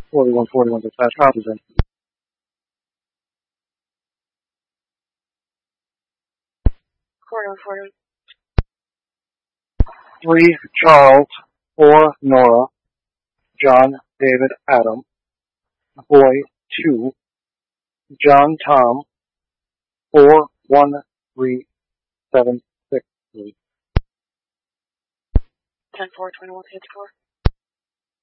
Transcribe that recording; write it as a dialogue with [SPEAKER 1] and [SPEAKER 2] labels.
[SPEAKER 1] 4141 dispatch, copy then.
[SPEAKER 2] Corridor 40.
[SPEAKER 1] 3 Charles, 4 Nora, John David Adam, boy 2, John Tom, 41376.
[SPEAKER 2] 10-4, 21, 54.